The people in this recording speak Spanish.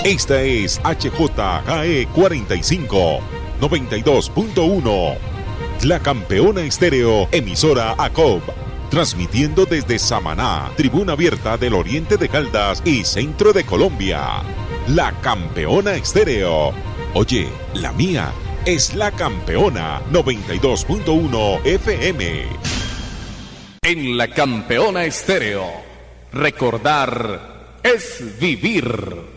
Esta es HJGE 45, 92.1. La Campeona Estéreo, emisora ACOB. Transmitiendo desde Samaná, tribuna abierta del oriente de Caldas y centro de Colombia. La Campeona Estéreo. Oye, la mía es La Campeona 92.1 FM. En La Campeona Estéreo, recordar es vivir.